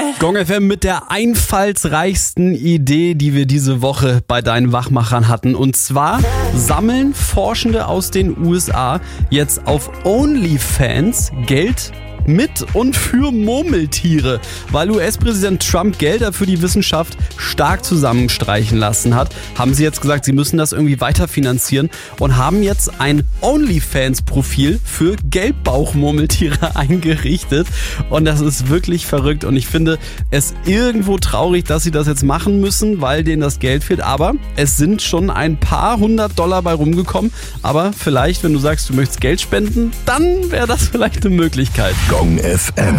Gong FM mit der einfallsreichsten Idee, die wir diese Woche bei deinen Wachmachern hatten. Und zwar sammeln Forschende aus den USA jetzt auf OnlyFans Geld mit und für Murmeltiere, weil US-Präsident Trump Gelder für die Wissenschaft stark zusammenstreichen lassen hat, haben sie jetzt gesagt, sie müssen das irgendwie weiterfinanzieren und haben jetzt ein OnlyFans-Profil für Gelbbauchmurmeltiere eingerichtet und das ist wirklich verrückt und ich finde es irgendwo traurig, dass sie das jetzt machen müssen, weil denen das Geld fehlt, aber es sind schon ein paar $100 bei rumgekommen, aber vielleicht, wenn du sagst, du möchtest Geld spenden, dann wäre das vielleicht eine Möglichkeit. Gong FM.